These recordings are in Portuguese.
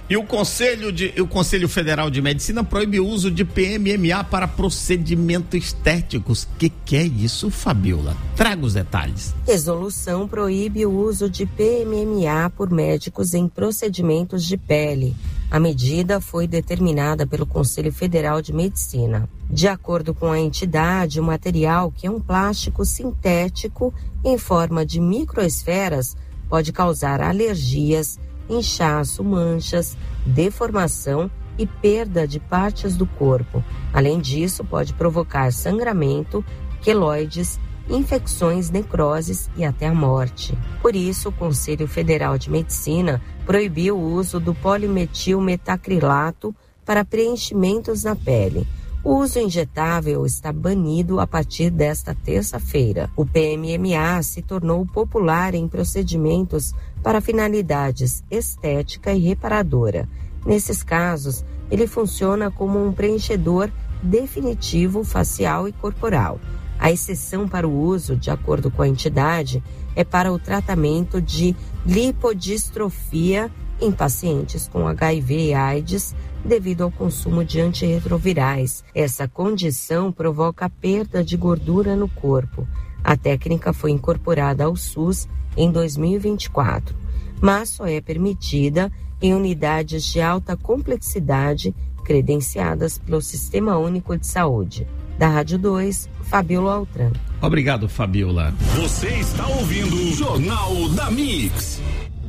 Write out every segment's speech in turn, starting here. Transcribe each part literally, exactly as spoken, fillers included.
E o Conselho, de, o Conselho Federal de Medicina proíbe o uso de P M M A para procedimentos estéticos. Que que é isso, Fabiola? Traga os detalhes. Resolução proíbe o uso de P M M A por médicos em procedimentos de pele. A medida foi determinada pelo Conselho Federal de Medicina. De acordo com a entidade, o material, que é um plástico sintético em forma de microesferas, pode causar alergias, inchaço, manchas, deformação e perda de partes do corpo. Além disso, pode provocar sangramento, queloides, infecções, necroses e até a morte. Por isso, o Conselho Federal de Medicina proibiu o uso do polimetilmetacrilato para preenchimentos na pele. O uso injetável está banido a partir desta terça-feira. O P M M A se tornou popular em procedimentos para finalidades estética e reparadora. Nesses casos, ele funciona como um preenchedor definitivo facial e corporal. A exceção para o uso, de acordo com a entidade, é para o tratamento de lipodistrofia em pacientes com H I V e AIDS devido ao consumo de antirretrovirais. Essa condição provoca perda de gordura no corpo. A técnica foi incorporada ao SUS em dois mil e vinte e quatro, mas só é permitida em unidades de alta complexidade credenciadas pelo Sistema Único de Saúde. Da Rádio dois, Fabiola Altran. Obrigado, Fabiola. Você está ouvindo o Jornal da Mix.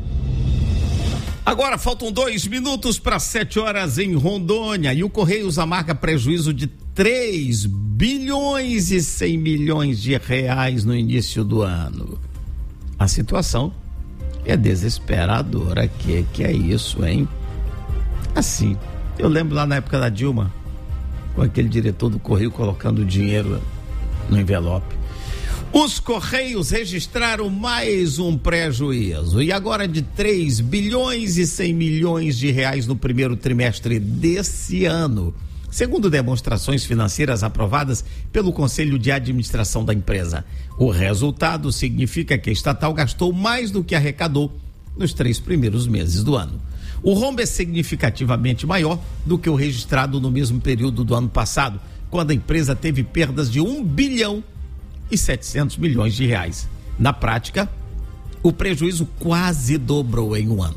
Agora faltam dois minutos para sete horas em Rondônia e o Correios amarga prejuízo de três bilhões e cem milhões de reais no início do ano. A situação é desesperadora. Que que é isso, hein? Assim, eu lembro lá na época da Dilma, com aquele diretor do Correio colocando dinheiro no envelope. Os Correios registraram mais um prejuízo e agora de três bilhões e cem milhões de reais no primeiro trimestre desse ano, segundo demonstrações financeiras aprovadas pelo Conselho de Administração da empresa. O resultado significa que a estatal gastou mais do que arrecadou nos três primeiros meses do ano. O rombo é significativamente maior do que o registrado no mesmo período do ano passado, quando a empresa teve perdas de um bilhão e setecentos milhões de reais. Na prática, o prejuízo quase dobrou em um ano.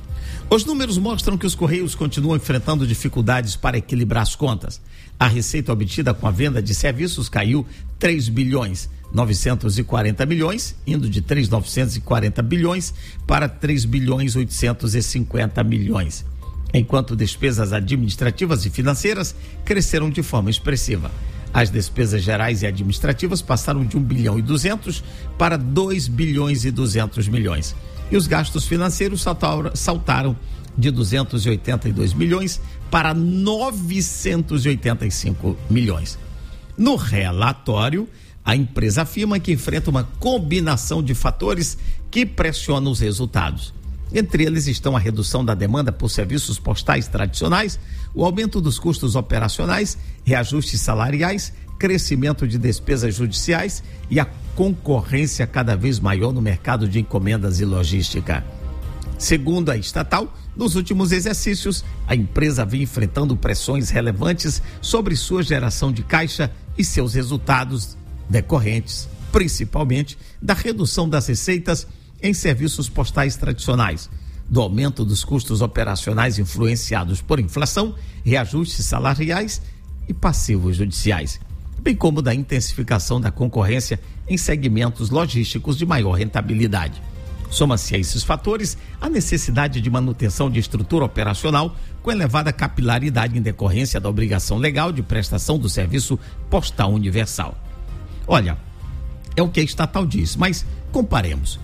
Os números mostram que os Correios continuam enfrentando dificuldades para equilibrar as contas. A receita obtida com a venda de serviços caiu três bilhões novecentos e quarenta milhões, indo de três bilhões novecentos e quarenta bilhões para três bilhões oitocentos e cinquenta milhões, enquanto despesas administrativas e financeiras cresceram de forma expressiva. As despesas gerais e administrativas passaram de um bilhão e duzentos para dois bilhões e duzentos milhões. E os gastos financeiros saltaram, saltaram de duzentos e oitenta e dois milhões para novecentos e oitenta e cinco milhões. No relatório, a empresa afirma que enfrenta uma combinação de fatores que pressionam os resultados. Entre eles estão a redução da demanda por serviços postais tradicionais, o aumento dos custos operacionais, reajustes salariais, crescimento de despesas judiciais e a concorrência cada vez maior no mercado de encomendas e logística. Segundo a estatal, nos últimos exercícios, a empresa vem enfrentando pressões relevantes sobre sua geração de caixa e seus resultados decorrentes, principalmente da redução das receitas em serviços postais tradicionais, do aumento dos custos operacionais influenciados por inflação, reajustes salariais e passivos judiciais, bem como da intensificação da concorrência em segmentos logísticos de maior rentabilidade. Soma-se a esses fatores a necessidade de manutenção de estrutura operacional com elevada capilaridade em decorrência da obrigação legal de prestação do serviço postal universal. Olha, é o que a estatal diz, mas comparemos.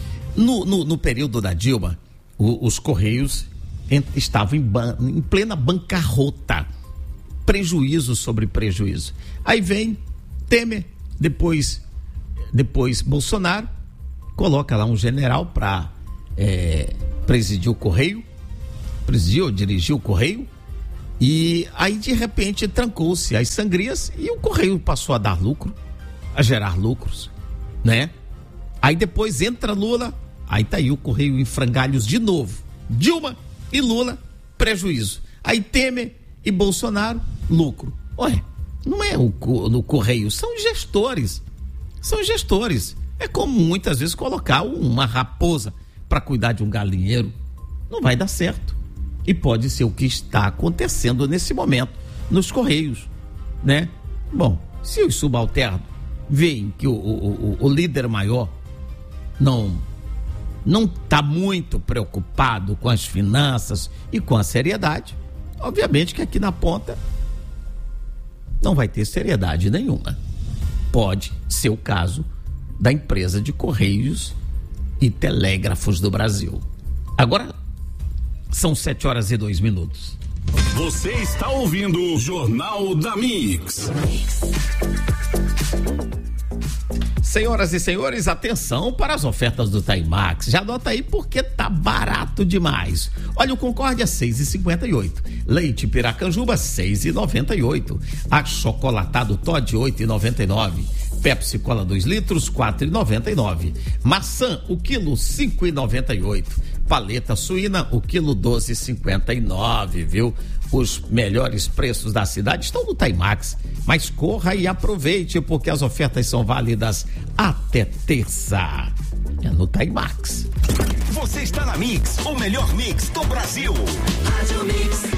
No, no, no período da Dilma, o, os Correios ent, estavam em, ban, em plena bancarrota, prejuízo sobre prejuízo. Aí vem Temer, depois, depois Bolsonaro, coloca lá um general para é, presidir o Correio, presidir ou dirigir o Correio, e aí de repente trancou-se as sangrias e o Correio passou a dar lucro, a gerar lucros, né? Aí depois entra Lula, aí tá aí o Correio em frangalhos de novo. Dilma e Lula prejuízo. Aí Temer e Bolsonaro, lucro. Olha, não é o no Correio, são gestores. São gestores. É como muitas vezes colocar uma raposa para cuidar de um galinheiro. Não vai dar certo. E pode ser o que está acontecendo nesse momento nos Correios, né? Bom, se os subalternos veem que o, o, o líder maior não não está muito preocupado com as finanças e com a seriedade, obviamente que aqui na ponta não vai ter seriedade nenhuma. Pode ser o caso da empresa de Correios e Telégrafos do Brasil. Agora são sete horas e dois minutos. Você está ouvindo o Jornal da Mix. Senhoras e senhores, atenção para as ofertas do Taimax. Já anota aí porque tá barato demais. Olha, o Concórdia seis e cinquenta e oito, leite Piracanjuba seis e noventa e oito, achocolatado Toddy oito e noventa e nove, Pepsi Cola dois litros quatro e noventa e nove, maçã o quilo cinco e noventa e oito, paleta suína o quilo doze e cinquenta e nove, viu? Os melhores preços da cidade estão no Taimax, mas corra e aproveite porque as ofertas são válidas até terça. É no Taimax. Você está na Mix, o melhor mix do Brasil. Rádio Mix.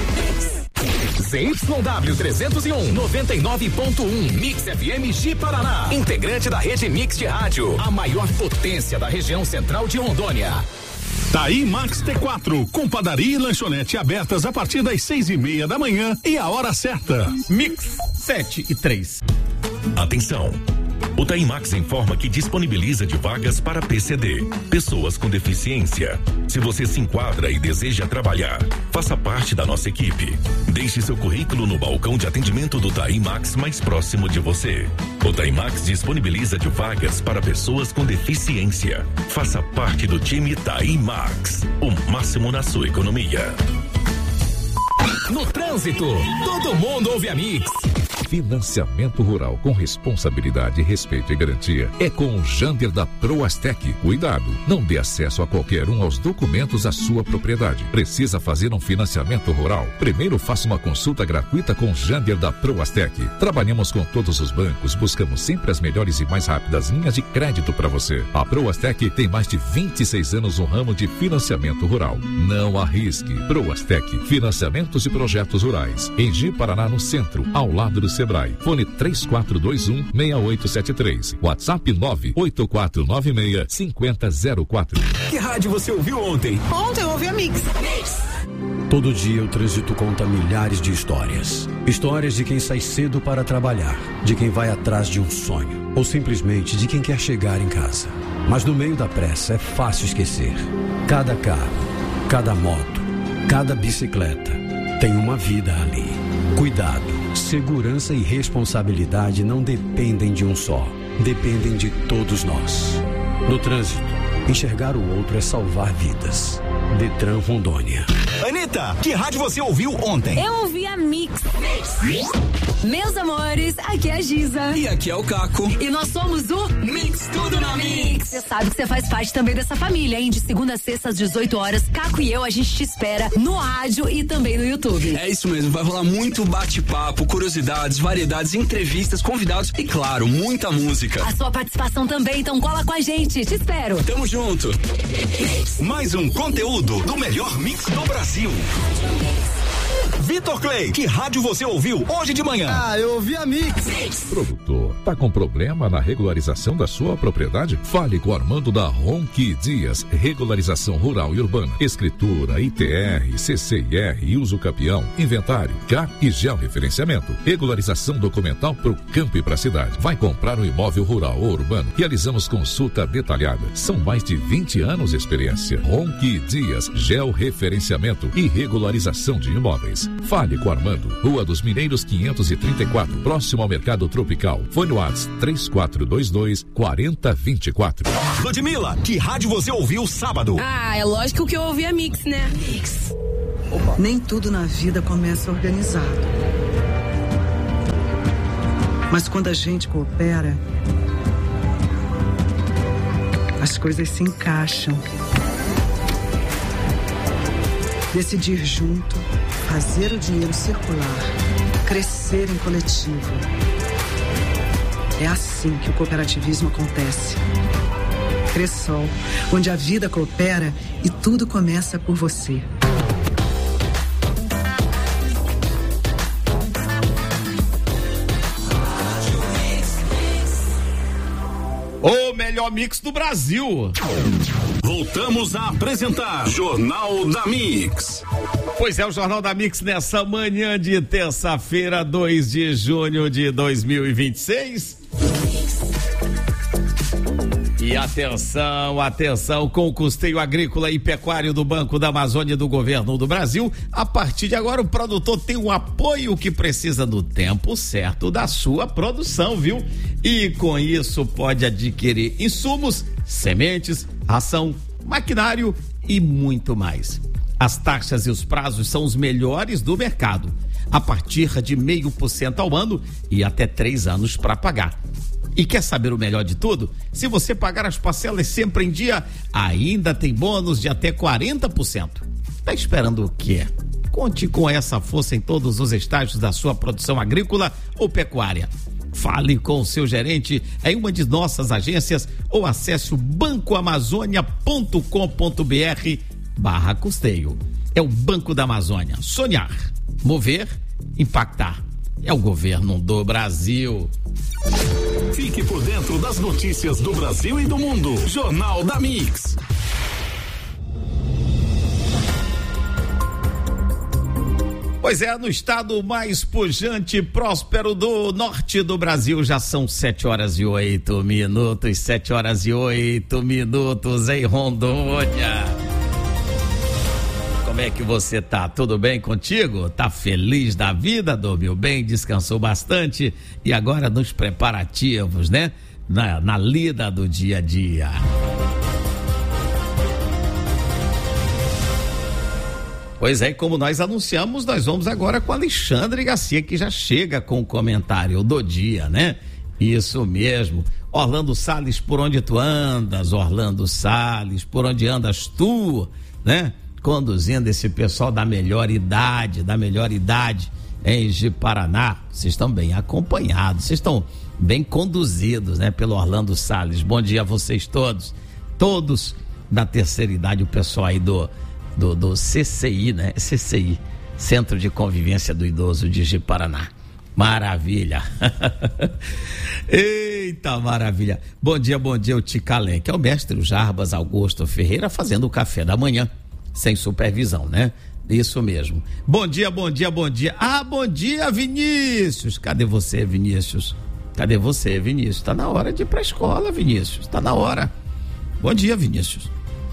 Z Y W trezentos e um, noventa e nove ponto um, Mix F M Ji Paraná. Integrante da rede Mix de rádio, a maior potência da região central de Rondônia. Taimax T quatro, com padaria e lanchonete abertas a partir das seis e meia da manhã e a hora certa. Mix sete e três. Atenção! O Taimax informa que disponibiliza de vagas para P C D, pessoas com deficiência. Se você se enquadra e deseja trabalhar, faça parte da nossa equipe. Deixe seu currículo no balcão de atendimento do Taimax mais próximo de você. O Taimax disponibiliza de vagas para pessoas com deficiência. Faça parte do time Taimax, o máximo na sua economia. No trânsito, todo mundo ouve a Mix. Financiamento rural com responsabilidade, respeito e garantia é com o Jander da Proastec. Cuidado, não dê acesso a qualquer um aos documentos da sua propriedade. Precisa fazer um financiamento rural? Primeiro faça uma consulta gratuita com o Jander da Proastec. Trabalhamos com todos os bancos, buscamos sempre as melhores e mais rápidas linhas de crédito para você. A Proastec tem mais de vinte e seis anos no ramo de financiamento rural. Não arrisque. Proastec, financiamentos e projetos rurais. Em Ji Paraná, no centro, ao lado do Sebrae. Fone três quatro dois um, seis oito sete três. WhatsApp nove oito quatro nove seis, cinco zero zero quatro. Que rádio você ouviu ontem? Ontem eu ouvi a Mix. Todo dia o trânsito conta milhares de histórias. Histórias de quem sai cedo para trabalhar, de quem vai atrás de um sonho, ou simplesmente de quem quer chegar em casa. Mas no meio da pressa é fácil esquecer. Cada carro, cada moto, cada bicicleta tem uma vida ali. Cuidado, segurança e responsabilidade não dependem de um só, dependem de todos nós. No trânsito, enxergar o outro é salvar vidas. Detran Rondônia. Anitta, que rádio você ouviu ontem? Eu ouvi a Mix. Meus amores, aqui é a Giza. E aqui é o Caco. E nós somos o Mix Tudo na Mix. Você sabe que você faz parte também dessa família, hein? De segunda a sexta às dezoito horas, Caco e eu, a gente te espera no rádio e também no YouTube. É isso mesmo, vai rolar muito bate-papo, curiosidades, variedades, entrevistas, convidados e, claro, muita música. A sua participação também, então cola com a gente. Te espero. Tamo junto. Mais um conteúdo do melhor mix do Brasil. Vitor Clay, que rádio você ouviu hoje de manhã? Ah, eu ouvi a Mix. Produtor, tá com problema na regularização da sua propriedade? Fale com o Armando da Ronqui Dias, regularização rural e urbana, escritura, I T R, C C I R e uso capião, inventário, C A R e georreferenciamento, regularização documental pro campo e pra cidade. Vai comprar um imóvel rural ou urbano? Realizamos consulta detalhada. São mais de vinte anos de experiência. Ronqui Dias, georreferenciamento e regularização de imóveis. Fale com Armando, Rua dos Mineiros quinhentos e trinta e quatro, próximo ao Mercado Tropical. Fone WhatsApp três quatro dois dois, quatro zero dois quatro. Ludmilla, que rádio você ouviu sábado? Ah, é lógico que eu ouvi a Mix, né? Mix. Nem tudo na vida começa organizado. Mas quando a gente coopera, as coisas se encaixam. decidir junto, fazer o dinheiro circular, crescer em coletivo. É assim que o cooperativismo acontece. Cressol, onde a vida coopera e tudo começa por você. O melhor mix do Brasil. Voltamos a apresentar Jornal da Mix. Pois é, o Jornal da Mix nessa manhã de terça-feira, dois de junho de dois mil e vinte e seis. E atenção, atenção, com o custeio agrícola e pecuário do Banco da Amazônia e do Governo do Brasil, a partir de agora o produtor tem o apoio que precisa no tempo certo da sua produção, viu? E com isso pode adquirir insumos, sementes, ração, maquinário e muito mais. As taxas e os prazos são os melhores do mercado, a partir de meio por cento ao ano e até três anos para pagar. E quer saber o melhor de tudo? Se você pagar as parcelas sempre em dia, ainda tem bônus de até quarenta por cento. Tá esperando o quê? Conte com essa força em todos os estágios da sua produção agrícola ou pecuária. Fale com o seu gerente em uma de nossas agências ou acesse o bancoamazônia.com.br barra custeio. É o Banco da Amazônia. Sonhar, mover, impactar. É o governo do Brasil. Fique por dentro das notícias do Brasil e do mundo. Jornal da Mix. Pois é, no estado mais pujante e próspero do norte do Brasil, já são sete horas e oito minutos, sete horas e oito minutos em Rondônia. Como é que você tá? Tudo bem contigo? Tá feliz da vida? Dormiu bem? Descansou bastante? E agora nos preparativos, né? Na, na lida do dia a dia. Pois é, como nós anunciamos, nós vamos agora com Alexandre Garcia, que já chega com o comentário do dia, né? Isso mesmo. Orlando Salles, por onde tu andas? Orlando Salles, por onde andas tu? Né? Conduzindo esse pessoal da melhor idade, da melhor idade em Ji-Paraná. Vocês estão bem acompanhados, vocês estão bem conduzidos, né? Pelo Orlando Salles. Bom dia a vocês todos, todos da terceira idade, o pessoal aí do, do, do C C I, né? C C I, Centro de Convivência do Idoso de Ji-Paraná. Maravilha. Eita, maravilha. Bom dia, bom dia, o Ticalé, que é o mestre Jarbas Augusto Ferreira, fazendo o café da manhã. Sem supervisão, né? Isso mesmo. Bom dia, bom dia, bom dia. Ah, bom dia, Vinícius. Cadê você, Vinícius? Cadê você, Vinícius? Tá na hora de ir pra escola, Vinícius. Tá na hora. Bom dia, Vinícius.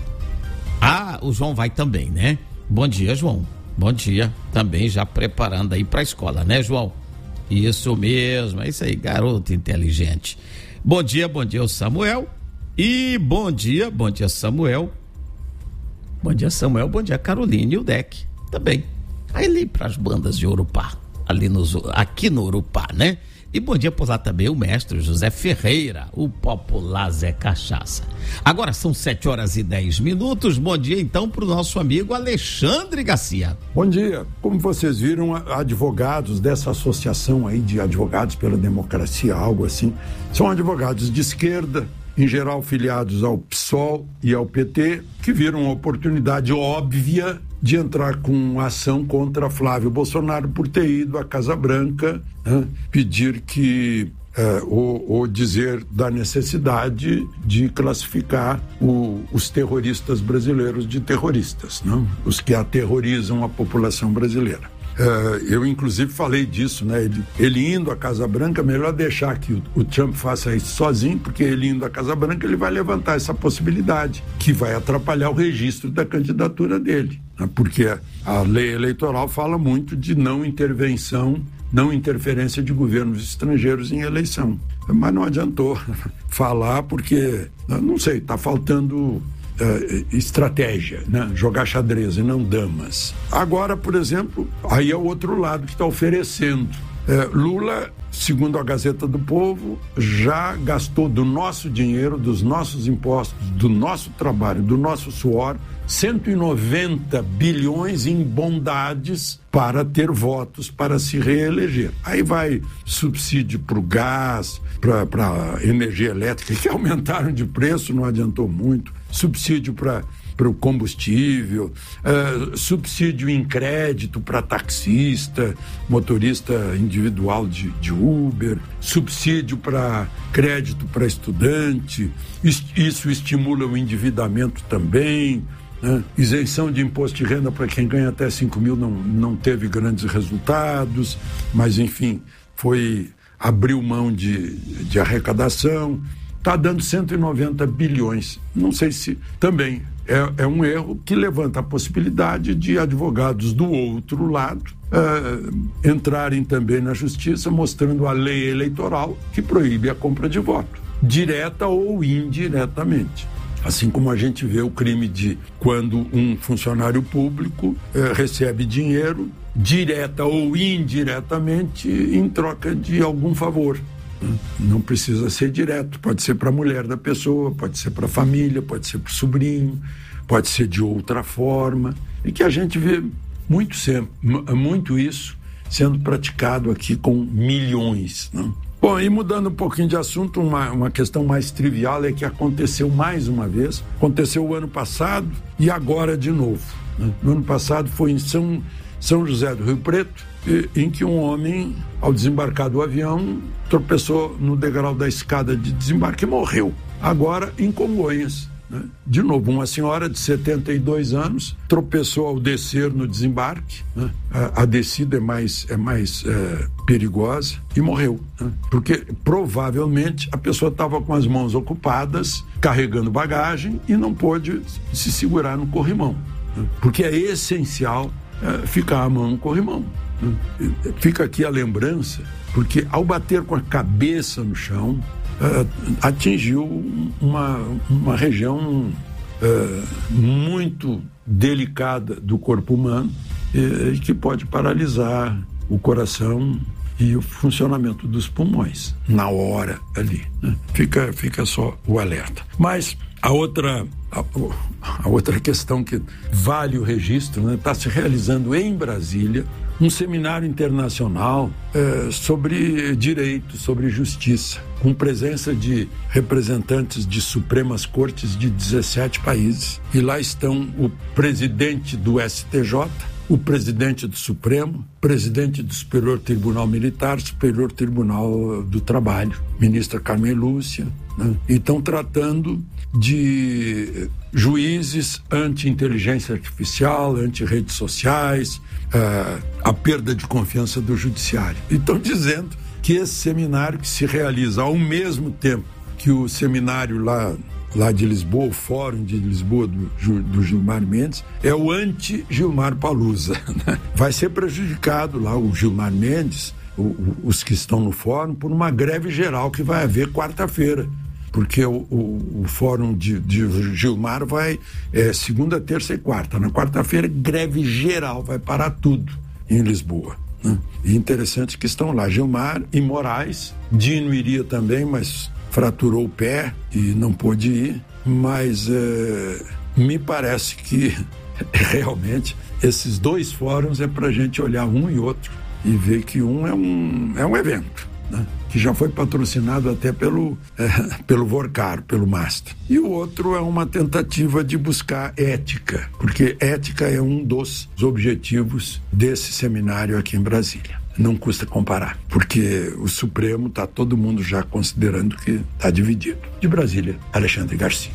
Ah, o João vai também, né? Bom dia, João. Bom dia. Também já preparando aí pra escola, né, João? Isso mesmo. É isso aí, garoto inteligente. Bom dia, bom dia, o Samuel. E bom dia, bom dia, Samuel. Bom dia, Samuel. Bom dia, Caroline e o Deck também. Aí ali para as bandas de Urupá, ali nos, aqui no Urupá, né? E bom dia por lá também o mestre José Ferreira, o popular Zé Cachaça. Agora são sete horas e dez minutos. Bom dia então para o nosso amigo Alexandre Garcia. Bom dia. Como vocês viram, advogados dessa associação aí de advogados pela democracia, algo assim, são advogados de esquerda, em geral filiados ao P SOL e ao P T, que viram uma oportunidade óbvia de entrar com ação contra Flávio Bolsonaro por ter ido à Casa Branca, né, pedir que, é, ou, ou dizer da necessidade de classificar o, os terroristas brasileiros de terroristas, né, os que aterrorizam a população brasileira. Uh, eu inclusive falei disso, né? Ele, ele indo à Casa Branca, melhor deixar que o, o Trump faça isso sozinho, porque ele indo à Casa Branca ele vai levantar essa possibilidade, que vai atrapalhar o registro da candidatura dele, né? Porque a lei eleitoral fala muito de não intervenção, não interferência de governos estrangeiros em eleição, mas não adiantou falar porque, não sei, está faltando Uh, estratégia, né? Jogar xadrez e não damas. Agora, por exemplo, aí é o outro lado que está oferecendo. Uh, Lula, segundo a Gazeta do Povo, já gastou do nosso dinheiro, dos nossos impostos, do nosso trabalho, do nosso suor, cento e noventa bilhões em bondades para ter votos para se reeleger. Aí vai subsídio para o gás, para a energia elétrica, que aumentaram de preço, não adiantou muito, subsídio para para o combustível, uh, subsídio em crédito para taxista, motorista individual de, de Uber, subsídio para crédito para estudante, isso estimula o endividamento também, né? Isenção de imposto de renda para quem ganha até cinco mil não, não teve grandes resultados, mas enfim, foi, abriu mão de, de arrecadação, está dando cento e noventa bilhões, não sei se também É, é um erro que levanta a possibilidade de advogados do outro lado uh, entrarem também na justiça mostrando a lei eleitoral que proíbe a compra de voto, direta ou indiretamente. Assim como a gente vê o crime de quando um funcionário público uh, recebe dinheiro, direta ou indiretamente, em troca de algum favor. Não precisa ser direto, pode ser para a mulher da pessoa, pode ser para a família, pode ser para o sobrinho, pode ser de outra forma, e que a gente vê muito sempre, muito isso sendo praticado aqui com milhões, né? Bom, e mudando um pouquinho de assunto, uma, uma questão mais trivial é que aconteceu mais uma vez, aconteceu o ano passado e agora de novo, né? No ano passado foi em São, São José do Rio Preto, em que um homem, ao desembarcar do avião, tropeçou no degrau da escada de desembarque e morreu. Agora, em Congonhas, né? De novo, uma senhora de setenta e dois anos tropeçou ao descer no desembarque, né? a, a descida é mais, é mais é, perigosa, e morreu, né? Porque provavelmente a pessoa estava com as mãos ocupadas, carregando bagagem, e não pôde se segurar no corrimão, né? Porque é essencial é, ficar a mão no corrimão. Fica aqui a lembrança, porque ao bater com a cabeça no chão, uh, atingiu uma, uma região uh, muito delicada do corpo humano, e que pode paralisar o coração e o funcionamento dos pulmões na hora ali, né? Fica, fica só o alerta. Mas a outra, a, a outra questão que vale o registro, né? Está se realizando em Brasília um seminário internacional eh, sobre direito, sobre justiça, com presença de representantes de Supremas Cortes de dezessete países. E lá estão o presidente do S T J, o presidente do Supremo, presidente do Superior Tribunal Militar, Superior Tribunal do Trabalho, ministra Carmen Lúcia, né? E estão tratando de juízes anti-inteligência artificial, anti-redes sociais, uh, a perda de confiança do judiciário. E estão dizendo que esse seminário, que se realiza ao mesmo tempo que o seminário lá, lá de Lisboa, o Fórum de Lisboa do, do Gilmar Mendes, é o anti-Gilmar Palusa, né? Vai ser prejudicado lá o Gilmar Mendes, o, o, os que estão no fórum, por uma greve geral que vai haver quarta-feira. Porque o, o, o fórum de, de Gilmar vai é, segunda, terça e quarta. Na quarta-feira, greve geral, vai parar tudo em Lisboa, né? E interessante que estão lá Gilmar e Moraes. Dino iria também, mas fraturou o pé e não pôde ir. Mas é, me parece que realmente esses dois fóruns é para a gente olhar um e outro e ver que um é um, é um evento, né? Que já foi patrocinado até pelo, é, pelo Vorcaro, pelo Master. E o outro é uma tentativa de buscar ética, porque ética é um dos objetivos desse seminário aqui em Brasília. Não custa comparar, porque o Supremo está todo mundo já considerando que está dividido. De Brasília, Alexandre Garcia.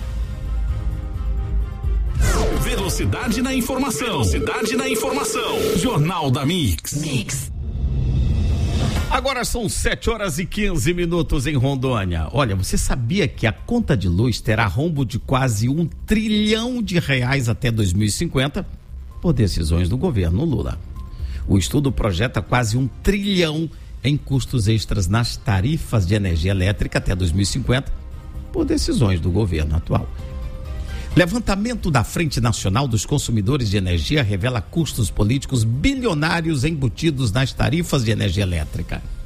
Velocidade na informação. Velocidade na informação. Jornal da Mix. Mix. Agora são sete horas e quinze minutos em Rondônia. Olha, você sabia que a conta de luz terá rombo de quase um trilhão de reais até dois mil e cinquenta por decisões do governo Lula? O estudo projeta quase um trilhão em custos extras nas tarifas de energia elétrica até dois mil e cinquenta por decisões do governo atual. Levantamento da Frente Nacional dos Consumidores de Energia revela custos políticos bilionários embutidos nas tarifas de energia elétrica.